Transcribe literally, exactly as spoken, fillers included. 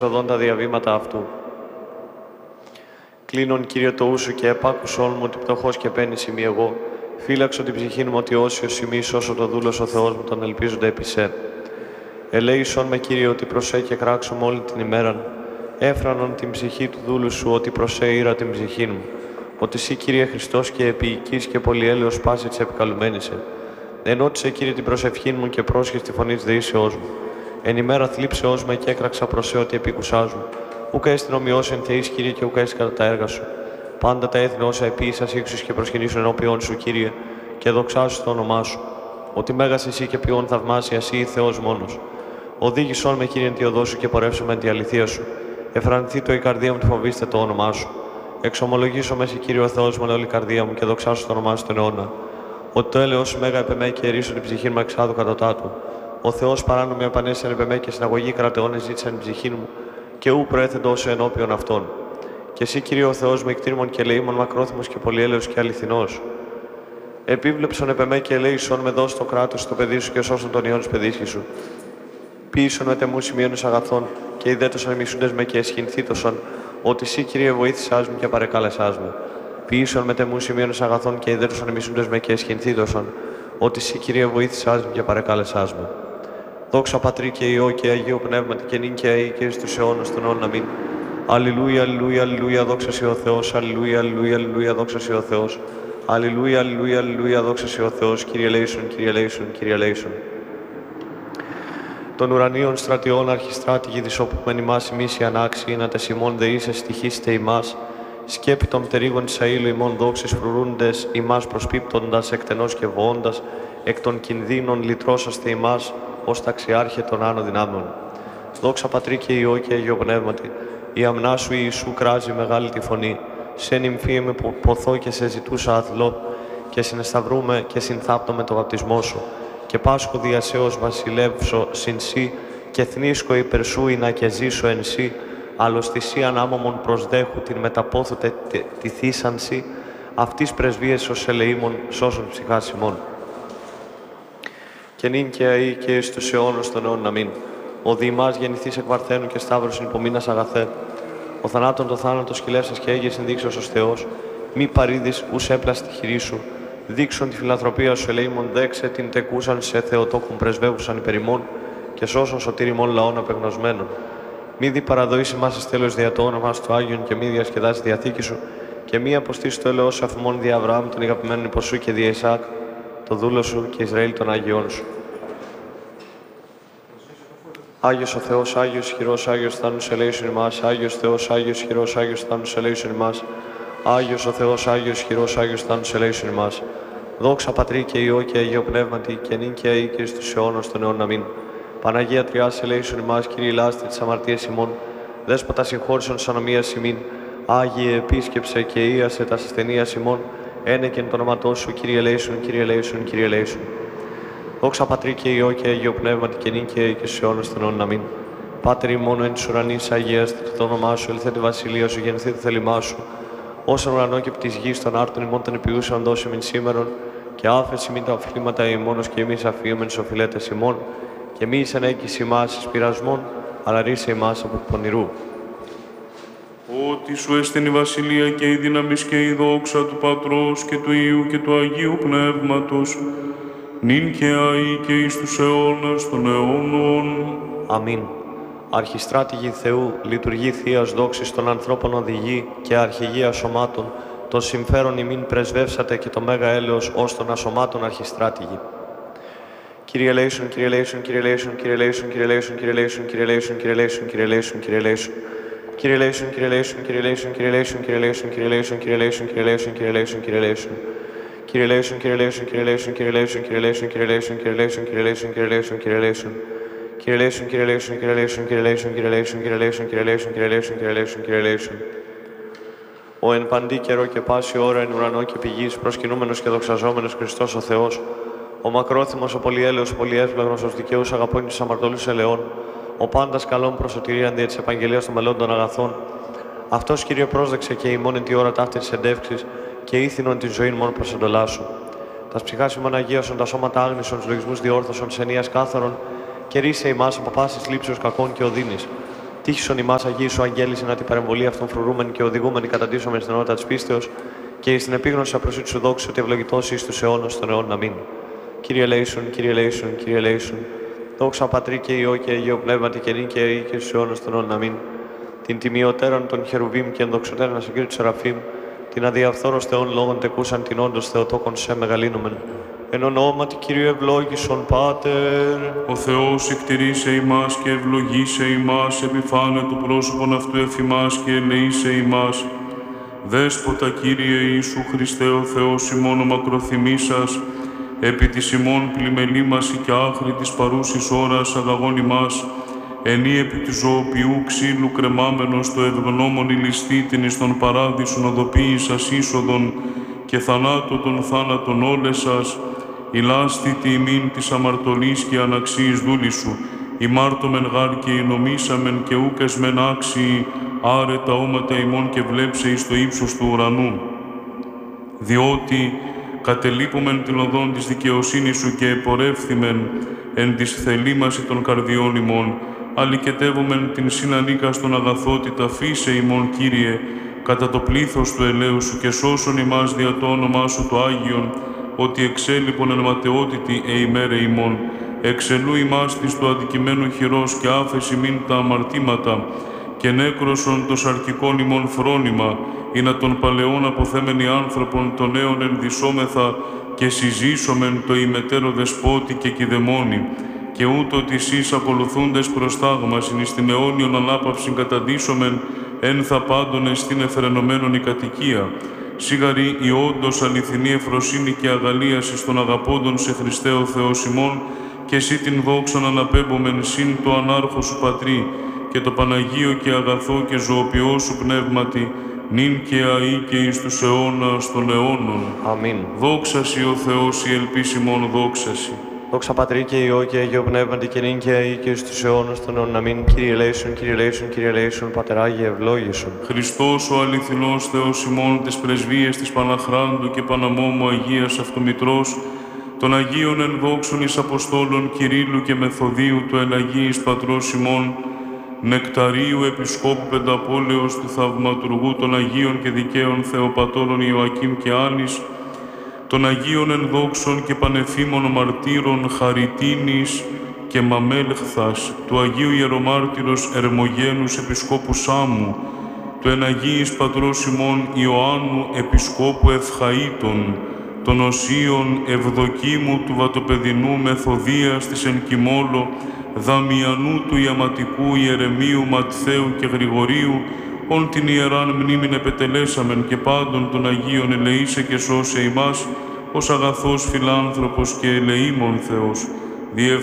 οδόν τα διαβήματα αυτού. Κλείνον, Κύριε, το ούσου και επάκουσόν μου ότι πτωχός και πένης ημί εγώ. Φύλαξον την ψυχήν μου ότι όσιος ημείς όσο το δούλος ο Θεός μου τον ελπίζονται επί σε. Ελέησον με, Κύριε, ότι προσέ και κράξουμε όλη την ημέραν. Έφρανον την ψυχή του δούλου σου ότι προσέ ήρα την ψυχήν μου. Ότι σύ, Κύριε Χριστός και επίοικης και πολυέλεος πάση της επικαλουμένησε. Ενώτισε, Κύριε, την προσευχήν μου και πρόσχες τη φωνή της δεήσεώς μου. Εν ημέρα θλίψεώς με και έκραξα προσέ ότι επίκουσάς μου. Ούκα έστειν ομοιός εν θεής, Κύριε, και ούκα έστι κατά τα έργα σου. Πάντα τα έθνη όσα επίησας ύξους και προσκυνήσουν ενώπιον σου, Κύριε, και δοξάσου το όνομά σου. Ότι μέγας εσύ και ποιόν θαυμάσια εσύ, Θεός μόνος. Οδήγησόν με, Κύριε, εν τη οδό σου και πορεύσομαι εν τη αληθεία σου. Εφρανθεί το η καρδία μου τη φοβήστε το όνομά σου. Εξομολογήσω με, Κύριε ο Θεός μου, όλη η καρδία μου και δοξάσου το όνομά σου τον αιώνα. Ότι το έλεος σου μέγα επεμέ και ερίσου την ψυχή μου εξάδου κατωτάτου. Ο Θεός παράνομη επανέσαι επεμέ και συναγωγή κρατεώνες ζήτησαν την ψυχή μου και ου προέθεντο όσο ενώπιον αυτών. Και εσύ, Κύριε ο Θεός μου, εκτήρμον και ελεήμον μακρόθυμος και πολυέλεος και αληθινός. Επίβλεψον επεμέ και ελέησον με δώσει το κράτος στο παιδί σου και σώσον τον ιόν της παιδίσκης σου. Ποιήσον με τεμού σημείωνες αγαθών και ιδέτωσαν μισούντες με και εσχυνθήτωσαν, ότι εσύ, Κύριε, βοήθησάς μου και παρεκάλεσάς με. Ποιήσον με τεμού σημείωνες αγαθών και ιδέτωσαν μισούντες με και εσχυνθήτωσαν, ότι εσύ, Κύριε, βοήθησάς μου και παρεκάλεσάς με. Δόξα Πατρί και Υιό και Αγίου Πνεύματι και νυν και αεί και στους αιώνας των αιώνων. Αμήν. Αλληλούια, αλληλούια, αλληλούια, δόξα σοι ο Θεός. Αλληλούια, αλληλούια, αλληλούια, δόξα σοι ο Θεός. Αλληλούια, αλληλούια, αλληλούια, δόξα σοι ο Θεός. Κύριε ελέησον, Κύριε ελέησον, Κύριε ελέησον. Των ουρανίων στρατιών αρχιστράτηγοι δισόπουμεν ημάς ημείς οι ανάξιοι, να τες ημών δεήσεις στοιχίστε ημάς. Σκέπη των πτερίγων της αήλου ημών δόξης φρουρούντες, ημάς προσπίπτοντας εκτενώς και βοώντας, εκ των κινδύνων λυτρώσαστε ημάς, ως ταξιάρχε των άνω δυνάμεων. Δόξα Πατρί και Υιό και Αγίο Πνεύματι, η αμνά σου Ιησού κράζει μεγάλη τη φωνή. Σε νυμφίε με ποθώ και σε ζητούσα αθλό, και συναισθαυρούμε και συνθάπτω με το βαπτισμό σου. Και πάσχω διασέως βασιλεύσω συν σύ, και θνίσκω υπερ σου ή να και ζήσω εν σύ, αλλος θυσίαν άμωμον προσδέχου την μεταπόθωτε τη θύσανση, αυτής πρεσβείες ως ελεήμων σώσον ψυχάς ημών. Και νυν και αεί και εις τους αιώνας των αιώνων. Αμήν. Ο διημάς γεννηθείς εκ Παρθένου και Σταύρωσιν υπομείνας αγαθέ. Ο θανάτων το θάνατο σκυλεύσας και έγιες ενδείξεως ως Θεός. Μη παρήδεις ους έπλας τη χειρή σου. Δείξον τη φιλανθρωπία σου ελεήμων δέξε την τεκούσαν σε Θεοτόκουν πρεσβεύουσαν υπερημών και σώσον σωτήριμων λαών απεγνωσμένων. Μη δι παραδοήσει μας εις τέλος δια το όνομα του Άγιον και μη διασκεδάσει διαθήκη σου και μη αποστήσει το έλεος αφημών δια Αβραάμ τον αγαπημένον υποσού και δια Ισάκ το δούλο σου και Ισραήλ των Άγιών σου. Άγιος ο Θεός, Άγιος ισχυρός, Άγιος θάνους ελέησον ημάς. Άγιος Θεός, Άγιος ισχυρός, Άγιος θάνους ελέησον ημάς. Άγιος ο Θεός, Άγιος ισχυρός, Άγιος θάνους ελέησον ημάς. Δόξα Πατρί και Υιό και Αγίο Πνεύματι και νυν και αεί και στους αιώνας των αιώνων. Αμήν. Παναγία Τριάς ελέησον ημάς, Κύριε λάστη της αμαρτίας ημών. Δέσποτα συγχώρησον της ανομίας ημίν. Άγιε επίσκεψε και ίασε τα ασθενείας ημών. Ένεκεν το όνοματό σου, Κύριε ελέησον, Κύριε ελέησον, Κύριε ελέησον. Δόξα Πατρί και Υιό και Αγίο Πνεύματι και νυν και αεί και στους αιώνας των αιώνων. Αμήν. Πάτερ ημών εν της ουρανής, αγίαστη το όνομά σου, ελθέ τη βασιλεία σου, γεννηθεί το θέλημά σου. Όσον ουρανό και πτής γης των άρτων ημών των επιούσεων δώσε μην σήμερον, και άφεση μην τα οφλήματα ημώνος και εμείς αφίομεν στους οφειλέτες ημών, και μη εις ανέγκυση ημάς εις πειρασμών, αλλά ρίσε ημάς από πονηρού. Ότι σου έστειν η βασιλεία και η δύναμις και η δόξα του Πατρός και του Υιού και του Αγίου Πνεύματος, νυν και αεί και εις τους αιώνας των αιώνων. Αμήν. Αρχιστράτηγοι Θεού, λειτουργεί Θείας δόξης των ανθρώπων οδηγεί και αρχηγία σωμάτων, το συμφέρον ημίν πρεσβεύσατε και το μέγα έλεος ως των ασωμάτων αρχιστράτηγοι. Κύριε ελέησον, Κύριε ελέησον, Κύριε ελέησον, Κύριε ελέησον, Κύριε ελέησον, Κύριε ελέησον, Κύριε ελέησον, Κύριε ελέησον, Κύριε ελέησον, Κύριε ελέησον. Κύριε ελέησον, Κύριε ελέησον, Κύριε ελέησον, Κύριε ελέησον, Κύριε ελέησον, Κύριε ελέησον, Κύριε ελέησον, Κύριε ελέησον, Κύριε ελέησον, Κύριε ελέησον. Κύριε ελέησον, Κύριε ελέησον, Κύριε ελέησον, Κύριε ελέησον, Κύριε ελέησον, Κύριε ελέησον, Κύριε ελέησον, Κύριε ελέησον, Κύριε ελέησον, Κύριε ελέησον. Κύριε ελέησον, Κύριε ελέησον, Κύριε ελέησον, Κύριε ελέησον, Κύριε ελέησον, Κύριε ελέησον, Κύριε ελέησον, Κύριε ελέησον, Κύριε ελέησον, Κύριε ελέησον. Ο εν παντή καιρό και πάση ώρα εν ουρανό και πηγής προσκυνούμενος και δοξαζόμενος Χριστός ο Θεός, ο μακρόθυμος, ο πολυέλεος, ο πολυεύλογος, ο δικαίους αγαπών της αμαρτωλούς ελαιών, ο πάντας καλών προσωτηρίαν δια της επαγγελίας των μελών των αγαθών. Αυτός, Κύριε, πρόσδεξε και ημών εν τη ώρα ταύτη της εντεύξης και ήθινον την ζωή μόνο προς εντολά σου. Τας ψυχάς ημών αγίασον, τα σώματα άγνησον, τους λογισμούς διόρθωσον, της ενίας κάθαρον, και ρίσε ημάς από πάσης λήψεως κακών και οδύνης. Τύχησον ημάς Αγίοι σου αγγέλης να την παρεμβολή αυτών φρουρούμενη και οδηγούμενη καταντήσομεν στην ενότητα της πίστεως και στην επίγνωση απροσίτου σου δόξου ότι ευλογητός εις τους αιώνας των αιώνων. Αμήν. Κύριε ελέησον, Κύριε ελέησον, Κύριε ελέησον. Δόξα Πατρί και Υιό και Αγίο Πνεύματι και νυν και αεί και στους αιώνας των αιώνων. Αμήν. Την τιμιωτέραν των χερουβίμ και ενδοξωτέραν ασυγκρίτου του Σεραφείμ, την αδιαφθόρος Θεών λόγων τεκούσαν την όντως Θεοτόκον σε μεγαλύνομεν. Εν ονόματι Κυρίου ευλόγησον Πάτερ. Ο Θεός εκτηρήσε ημάς και ευλογήσε ημάς, επιφάνε του πρόσωπον αυτού εφημάς και ελεήσε ημάς. Δέσποτα Κύριε Ιησού Χριστέ ο Θεός ημών ο μακροθυμήσας, επί της ημών πλημελήμαση και άχρη της παρούσης ώρας αγαγών ημάς, ενή επί του ζωοποιού ξύλου κρεμάμενος το ευγνώμων ηλιστήτην εις τον παράδεισον οδοποίησας είσοδον και θανάτω των θάνατων όλες σας, ηλάστητη ημίν της αμαρτωλής και αναξίης δούλης σου, ημάρτωμεν γάρ και εινομήσαμεν και ούκες μεν άξιοι, άρε τα όματα ημών και βλέψε εις το ύψος του ουρανού. Διότι κατελείπομεν την οδόν της δικαιοσύνης σου και επορεύθυμεν εν της θελήμαση των καρδιών ημών, αλικετεύομεν την συνανίκαστον αγαθότητα φύσε ημών, Κύριε, κατά το πλήθος του ελέου σου και σώσον ημάς δια το όνομά σου το Άγιον, ότι εξέλιπον εν ματαιότητη εημέρε ημών, εξελού ημάς της του αδικημένου χειρός και άφεση μην τα αμαρτήματα, και νέκρωσον το σαρκικών ημών φρόνημα, ή να των παλαιών αποθέμενοι άνθρωπον των νέων ενδυσόμεθα και συζήσομεν το ημετέρω δεσπότη και κηδεμόνι, και ούτω της εις ακολουθούντες προστάγμασιν εις την αιώνιον ανάπαυσιν καταντήσομεν εν θα πάντων εστίν εφρενωμένον η κατοικία. Σίγαρη η όντως αληθινή ευφροσύνη και αγαλίαση των αγαπώντων σε Χριστέ ο Θεός ημών, και εσύ την δόξαν αναπέμπομεν συν το ανάρχο σου Πατρί, και το Παναγίο και αγαθό και ζωοποιό σου Πνεύματι, νυν και αεί και εις τους αιώνας των αιώνων. Αμήν. Δόξασι ο Θεός η ελπίσιμον δόξασι. Δόξα Πατρί και Υιό και Αγίο Πνεύματι και νυν και αεί και στους αιώνας των αιώνων. Αμήν. Κύριε ελέησον, Κύριε ελέησον, Κύριε ελέησον, Πατεράγιε ευλόγησον. Χριστός ο αληθινός Θεός ημών, τις πρεσβείες της Παναχράντου και Παναμόμου Αγίας Αυτομητρός, των Αγίων ενδόξων εις Αποστόλων Κυρίλλου και Μεθοδίου του Εναγίης Πατρός ημών, Νεκταρίου Επισκόπου Πενταπόλεως του Θαυματουργού των Αγίων και Δικαίων Θεοπατώρων Ιωακήμ και Άνης, των Αγίων ενδόξων και πανεφήμων μαρτύρων Χαριτίνης και Μαμέλχθας, του Αγίου Ιερομάρτυρος Ερμογένους Επισκόπου Σάμου, του Εναγίης Πατρός ημών Ιωάννου Επισκόπου Ευχαΐτων, των Οσίων Ευδοκίμου του Βατοπεδινού Μεθοδίας της Ενκυμόλο, Δαμιανού του Ιαματικού Ιερεμίου Ματθαίου και Γρηγορίου, ον την Ιεράν μνήμην επετελέσαμεν και πάντων των Αγίων ελεήσε και σώσε ημάς, ως αγαθός φιλάνθρωπος και ελεήμων Θεός.